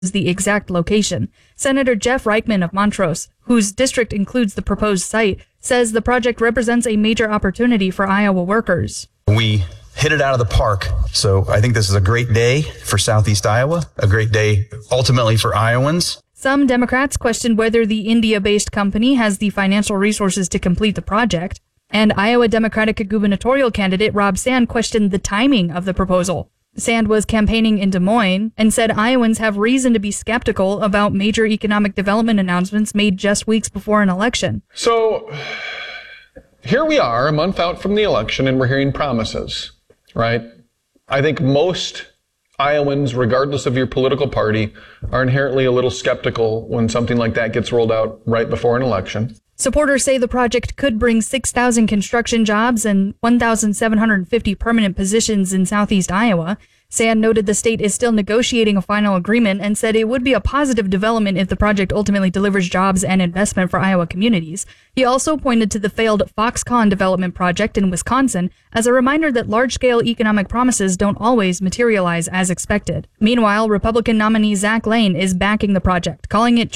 the exact location. Senator Jeff Reichman of Montrose, whose district includes the proposed site, says the project represents a major opportunity for Iowa workers. We hit it out of the park. So I think this is a great day for Southeast Iowa, a great day ultimately for Iowans. Some Democrats questioned whether the India-based company has the financial resources to complete the project. And Iowa Democratic gubernatorial candidate Rob Sand questioned the timing of the proposal. Sand was campaigning in Des Moines and said Iowans have reason to be skeptical about major economic development announcements made just weeks before an election. So here we are, a month out from the election, and we're hearing promises, right? I think most Iowans, regardless of your political party, are inherently a little skeptical when something like that gets rolled out right before an election. Supporters say the project could bring 6,000 construction jobs and 1,750 permanent positions in southeast Iowa. Sand noted the state is still negotiating a final agreement and said it would be a positive development if the project ultimately delivers jobs and investment for Iowa communities. He also pointed to the failed Foxconn development project in Wisconsin as a reminder that large-scale economic promises don't always materialize as expected. Meanwhile, Republican nominee Zach Lane is backing the project, calling it